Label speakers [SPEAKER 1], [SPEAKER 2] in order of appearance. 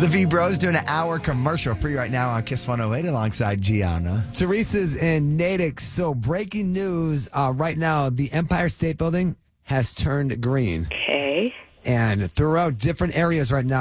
[SPEAKER 1] The V-Bros doing an hour commercial for you right now on Kiss 108 alongside Gianna.
[SPEAKER 2] Teresa's in Natick. So breaking news right now, the Empire State Building has turned green.
[SPEAKER 3] Okay.
[SPEAKER 2] And throughout different areas right now,